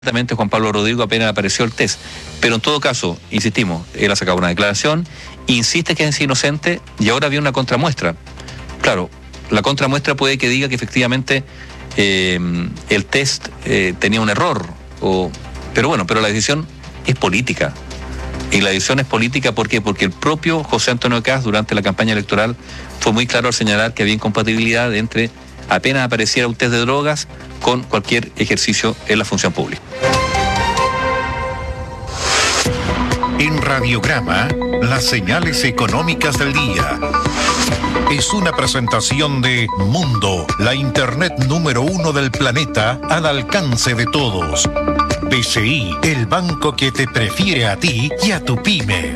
Exactamente, Juan Pablo Rodrigo apenas apareció el test. Pero en todo caso, insistimos, él ha sacado una declaración, insiste que es inocente y ahora viene una contramuestra. Claro, la contramuestra puede que diga que efectivamente el test tenía un error, pero la decisión es política. Y la decisión es política, ¿por qué? Porque el propio José Antonio Kast durante la campaña electoral fue muy claro al señalar que había incompatibilidad entre apenas apareciera un test de drogas con cualquier ejercicio en la función pública. En Radiograma, las señales económicas del día. Es una presentación de Mundo, la internet número 1 del planeta al alcance de todos. BCI, el banco que te prefiere a ti y a tu pyme.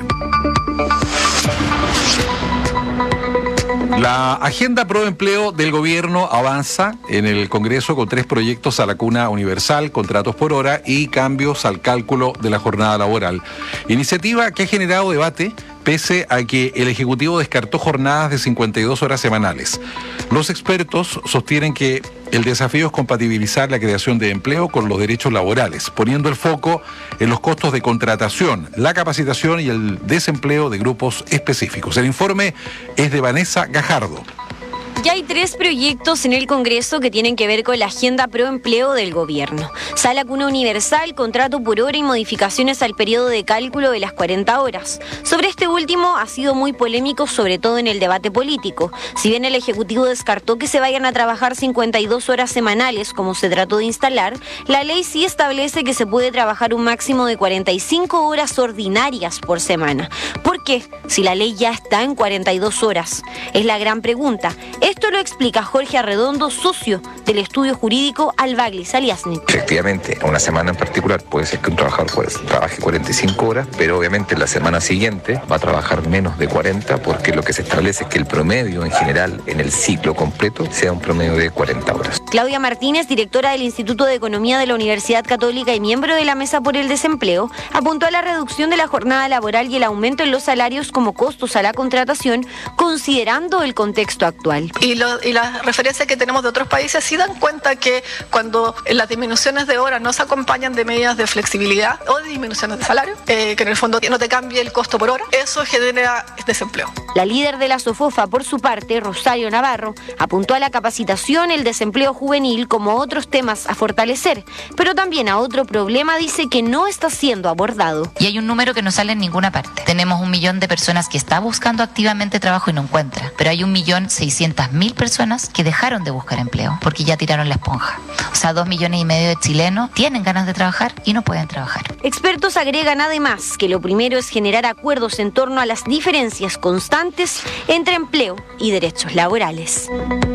La agenda pro empleo del gobierno avanza en el Congreso con 3 proyectos a la cuna universal, contratos por hora y cambios al cálculo de la jornada laboral. Iniciativa que ha generado debate pese a que el Ejecutivo descartó jornadas de 52 horas semanales. Los expertos sostienen que el desafío es compatibilizar la creación de empleo con los derechos laborales, poniendo el foco en los costos de contratación, la capacitación y el desempleo de grupos específicos. El informe es de Vanessa Gajardo. Ya hay 3 proyectos en el Congreso que tienen que ver con la agenda pro empleo del gobierno. Sala cuna universal, contrato por hora y modificaciones al periodo de cálculo de las 40 horas. Sobre este último ha sido muy polémico, sobre todo en el debate político. Si bien el Ejecutivo descartó que se vayan a trabajar 52 horas semanales, como se trató de instalar, la ley sí establece que se puede trabajar un máximo de 45 horas ordinarias por semana. ¿Por qué? Si la ley ya está en 42 horas. Es la gran pregunta. Esto lo explica Jorge Arredondo, socio del estudio jurídico Albaglis Aliasnik. Efectivamente, una semana en particular puede ser que un trabajador trabaje 45 horas, pero obviamente la semana siguiente va a trabajar menos de 40 porque lo que se establece es que el promedio en general en el ciclo completo sea un promedio de 40 horas. Claudia Martínez, directora del Instituto de Economía de la Universidad Católica y miembro de la Mesa por el Desempleo, apuntó a la reducción de la jornada laboral y el aumento en los salarios como costos a la contratación, considerando el contexto actual. Y las referencias que tenemos de otros países sí dan cuenta que cuando las disminuciones de horas no se acompañan de medidas de flexibilidad o de disminuciones de salario, que en el fondo no te cambie el costo por hora, eso genera desempleo. La líder de la SOFOFA, por su parte, Rosario Navarro, apuntó a la capacitación, el desempleo juvenil como otros temas a fortalecer, pero también a otro problema dice que no está siendo abordado. Y hay un número que no sale en ninguna parte. Tenemos 1 millón de personas que está buscando activamente trabajo y no encuentra, pero hay 1.600.000 personas que dejaron de buscar empleo porque ya tiraron la esponja. O sea, 2,5 millones de chilenos tienen ganas de trabajar y no pueden trabajar. Expertos agregan además que lo primero es generar acuerdos en torno a las diferencias constantes entre empleo y derechos laborales.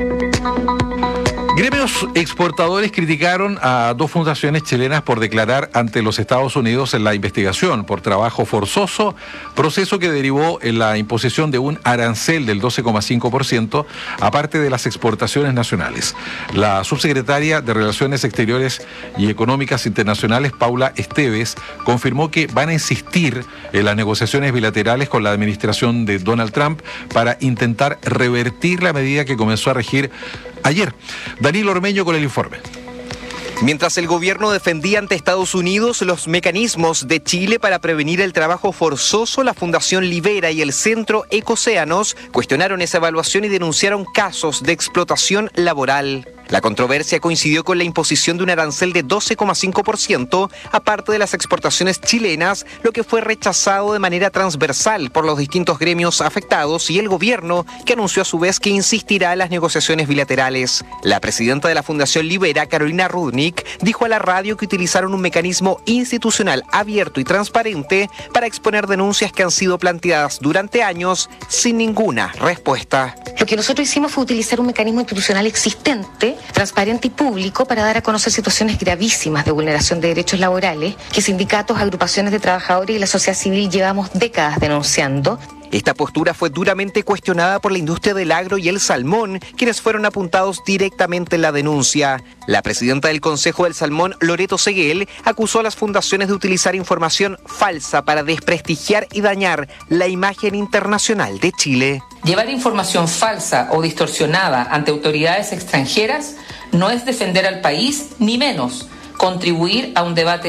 Gremios exportadores criticaron a 2 fundaciones chilenas por declarar ante los Estados Unidos en la investigación por trabajo forzoso, proceso que derivó en la imposición de un arancel del 12,5%, aparte de las exportaciones nacionales. La subsecretaria de Relaciones Exteriores y Económicas Internacionales, Paula Esteves, confirmó que van a insistir en las negociaciones bilaterales con la administración de Donald Trump para intentar revertir la medida que comenzó a regir ayer. Danilo Ormeño con el informe. Mientras el gobierno defendía ante Estados Unidos los mecanismos de Chile para prevenir el trabajo forzoso, la Fundación Libera y el Centro Ecocéanos cuestionaron esa evaluación y denunciaron casos de explotación laboral. La controversia coincidió con la imposición de un arancel de 12,5%, aparte de las exportaciones chilenas, lo que fue rechazado de manera transversal por los distintos gremios afectados y el gobierno, que anunció a su vez que insistirá en las negociaciones bilaterales. La presidenta de la Fundación Libera, Carolina Rudnick, dijo a la radio que utilizaron un mecanismo institucional abierto y transparente para exponer denuncias que han sido planteadas durante años sin ninguna respuesta. Lo que nosotros hicimos fue utilizar un mecanismo institucional existente, transparente y público, para dar a conocer situaciones gravísimas de vulneración de derechos laborales que sindicatos, agrupaciones de trabajadores y la sociedad civil llevamos décadas denunciando. Esta postura fue duramente cuestionada por la industria del agro y el salmón, quienes fueron apuntados directamente en la denuncia. La presidenta del Consejo del Salmón, Loreto Seguel, acusó a las fundaciones de utilizar información falsa para desprestigiar y dañar la imagen internacional de Chile. Llevar información falsa o distorsionada ante autoridades extranjeras no es defender al país, ni menos contribuir a un debate